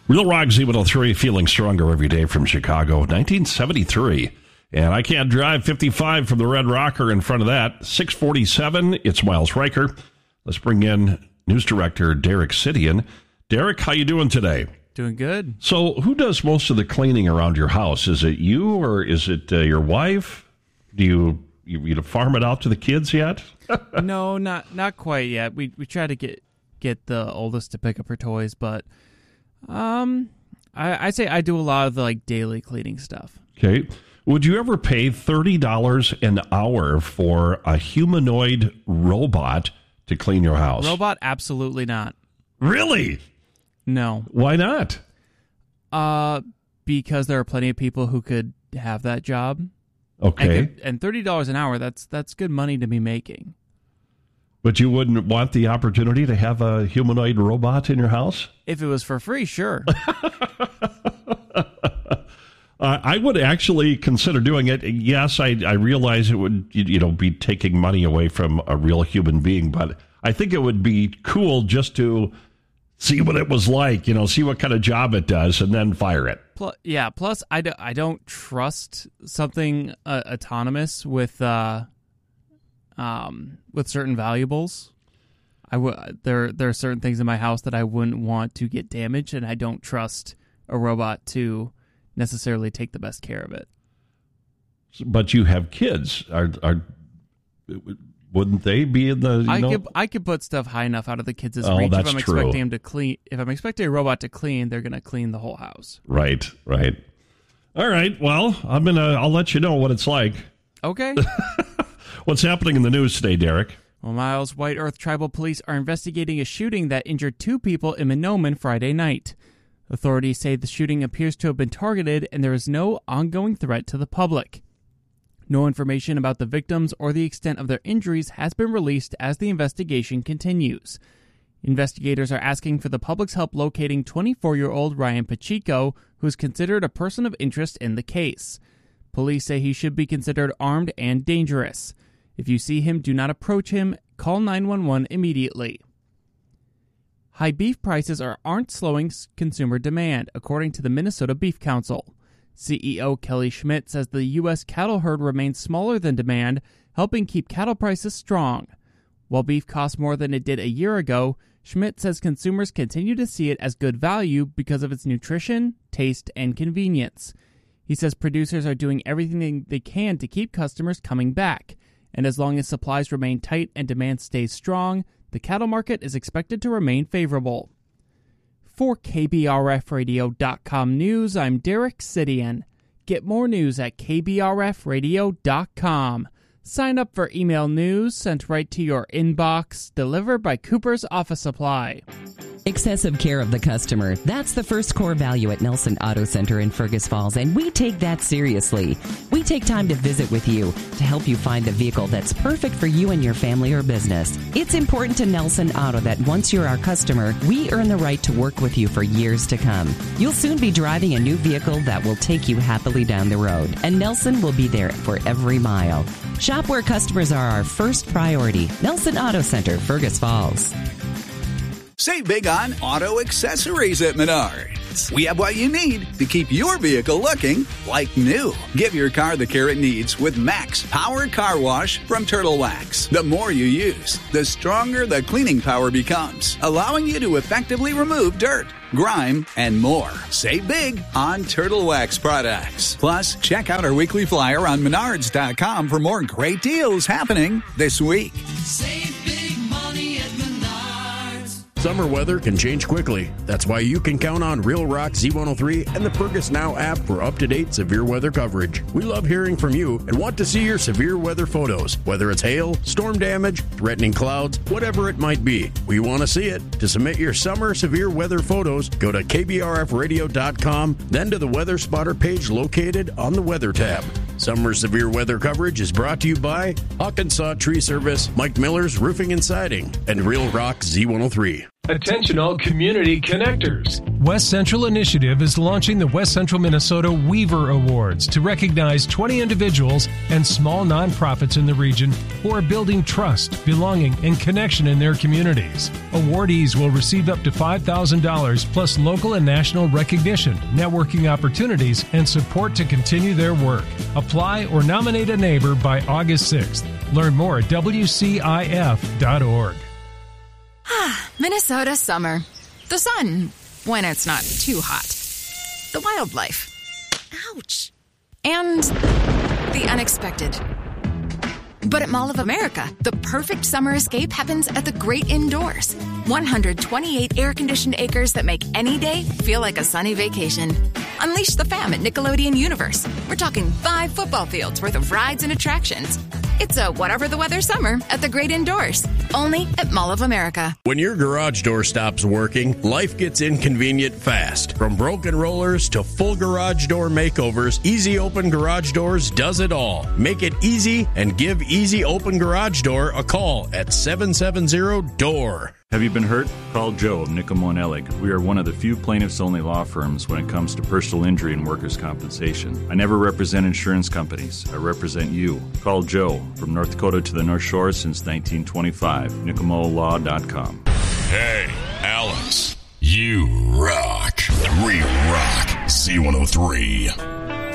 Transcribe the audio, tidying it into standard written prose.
Real Rock Z103, feeling stronger every day from Chicago, 1973. And I Can't Drive 55 from the Red Rocker in front of that. 647, it's Miles Riker. Let's bring in news director Derek Sidian. Derek, how you doing today? Doing good. So who does most of the cleaning around your house? Is it you or is it your wife? Do you farm it out to the kids yet? No, not quite yet. We try to get the oldest to pick up her toys, but I say I do a lot of the daily cleaning stuff. Okay. Would you ever pay $30 an hour for a humanoid robot to clean your house? Robot? Absolutely not. Really? No. Why not? Because there are plenty of people who could have that job. Okay. And $30 an hour, that's good money to be making. But you wouldn't want the opportunity to have a humanoid robot in your house? If it was for free, sure. I would actually consider doing it. Yes, I realize it would be taking money away from a real human being, but I think it would be cool just to see what it was like, see what kind of job it does, and then fire it. Plus, I don't trust something autonomous with certain valuables. There are certain things in my house that I wouldn't want to get damaged, and I don't trust a robot to necessarily take the best care of it. But you have kids. Wouldn't they be in the? I could put stuff high enough out of the kids' Oh, reach. that's if I'm true. expecting him to clean, if I'm expecting a robot to clean, they're going to clean the whole house. Right. All right. Well, I'll let you know what it's like. Okay. What's happening in the news today, Derek? Well, Miles, White Earth Tribal Police are investigating a shooting that injured 2 people in Mahnomen Friday night. Authorities say the shooting appears to have been targeted and there is no ongoing threat to the public. No information about the victims or the extent of their injuries has been released as the investigation continues. Investigators are asking for the public's help locating 24-year-old Ryan Pacheco, who is considered a person of interest in the case. Police say he should be considered armed and dangerous. If you see him, do not approach him. Call 911 immediately. High beef prices aren't slowing consumer demand, according to the Minnesota Beef Council. CEO Kelly Schmidt says the U.S. cattle herd remains smaller than demand, helping keep cattle prices strong. While beef costs more than it did a year ago, Schmidt says consumers continue to see it as good value because of its nutrition, taste, and convenience. He says producers are doing everything they can to keep customers coming back, and as long as supplies remain tight and demand stays strong, the cattle market is expected to remain favorable. For KBRFradio.com News, I'm Derek Sidian. Get more news at KBRFradio.com. Sign up for email news sent right to your inbox, delivered by Cooper's Office Supply. Excessive care of the customer. That's the first core value at Nelson Auto Center in Fergus Falls, and we take that seriously. We take time to visit with you to help you find the vehicle that's perfect for you and your family or business. It's important to Nelson Auto that once you're our customer, we earn the right to work with you for years to come. You'll soon be driving a new vehicle that will take you happily down the road, and Nelson will be there for every mile. Shop where customers are our first priority. Nelson Auto Center, Fergus Falls. Save big on auto accessories at Menards. We have what you need to keep your vehicle looking like new. Give your car the care it needs with Max Power Car Wash from Turtle Wax. The more you use, the stronger the cleaning power becomes, allowing you to effectively remove dirt, grime, and more. Save big on Turtle Wax products. Plus, check out our weekly flyer on Menards.com for more great deals happening this week. Save big money at Menards. Summer weather can change quickly. That's why you can count on Real Rock Z103 and the Fergus Now app for up-to-date severe weather coverage. We love hearing from you and want to see your severe weather photos, whether it's hail, storm damage, threatening clouds, whatever it might be. We want to see it. To submit your summer severe weather photos, go to kbrfradio.com, then to the Weather Spotter page located on the Weather tab. Summer severe weather coverage is brought to you by Hawkinsaw Tree Service, Mike Miller's Roofing and Siding, and Real Rock Z103. Attention all community connectors. West Central Initiative is launching the West Central Minnesota Weaver Awards to recognize 20 individuals and small nonprofits in the region who are building trust, belonging, and connection in their communities. Awardees will receive up to $5,000 plus local and national recognition, networking opportunities, and support to continue their work. Apply or nominate a neighbor by August 6th. Learn more at WCIF.org. Minnesota summer. The sun, when it's not too hot. The wildlife. Ouch. And the unexpected. But at Mall of America, the perfect summer escape happens at the great indoors. 128 air-conditioned acres that make any day feel like a sunny vacation. Unleash the fam at Nickelodeon Universe. We're talking 5 football fields worth of rides and attractions. It's a whatever the weather summer at the great indoors. Only at Mall of America. When your garage door stops working, life gets inconvenient fast. From broken rollers to full garage door makeovers, Easy Open Garage Doors does it all. Make it easy and give Easy Open Garage Door a call at 770-DOOR. Have you bin hurt? Call Joe of Nicomo and Ellig. We are one of the few plaintiffs-only law firms when it comes to personal injury and workers' compensation. I never represent insurance companies. I represent you. Call Joe from North Dakota to the North Shore since 1925. NicomoLaw.com. Hey, Alex, you rock. We rock C103.